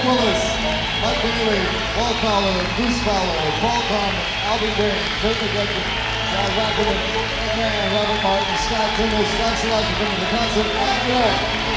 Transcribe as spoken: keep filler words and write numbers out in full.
Mike Willis, Mike Bailey, Paul Fowler, Bruce Fowler, Paul Carmen, Alvin Wayne, Kurt McGuffin, John Rockerman, man, Robert Martin, Scott Timmels, Scott Schloss, from the concert,